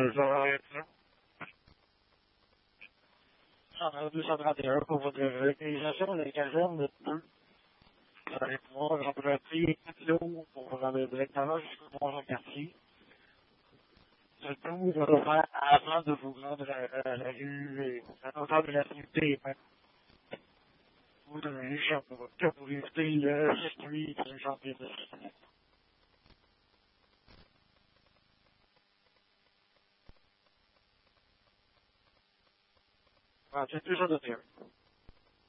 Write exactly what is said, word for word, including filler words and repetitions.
ça va être ça. En deux cent trente et un pour votre localisation de la caserne de deux. Vous allez pouvoir emprunter l'eau pour vous rendre directement jusqu'au troisième quartier. Le tour va se faire avant de vous rendre à, à la rue, à l'entrée de la cité. Vous devez pour, pour éviter le circuit de janvier de Ah, c'est toujours de terre.